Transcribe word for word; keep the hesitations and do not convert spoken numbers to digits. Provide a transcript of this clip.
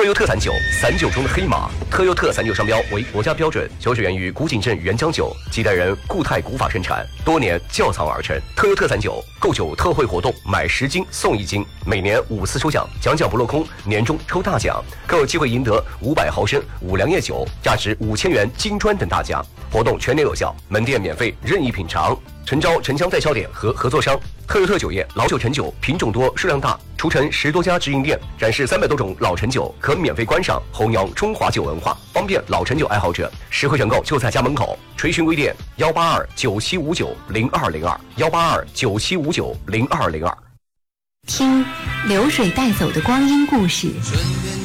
特优特散酒，散酒中的黑马。特优特散酒商标为国家标准，酒水源于古井镇原浆酒，几代人固态古法生产，多年窖藏而成。特优特散酒购酒特惠活动，买十斤送一斤，每年五次抽奖，奖奖不落空，年终抽大奖，更有机会赢得五百毫升五粮液酒，价值五千元金砖等大奖。活动全年有效，门店免费任意品尝。诚招城乡代销点和合作商。特优特酒业老酒陈酒品种多数量大，除城十多家直营店，展示三百多种老陈酒，可免费观赏，弘扬中华酒文化，方便老陈酒爱好者。实惠选购就在家门口。垂询微店幺八二九七五九零二零二幺八二九七五九零二零二。 听流水带走的光阴故事。